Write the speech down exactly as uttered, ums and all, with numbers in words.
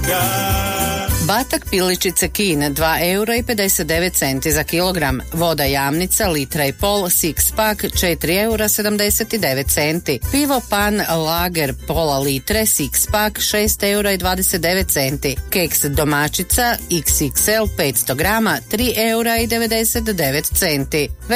Batak piličice Kin dva eura i pedeset devet centi za kilogram. Voda Jamnica litra i pol six pack četiri eura sedamdeset devet centi. Pivo Pan Lager pola litre six pack šest eura i dvadeset devet centi. Keks Domaćica iks iks el petsto grama tri eura i devedeset devet centi.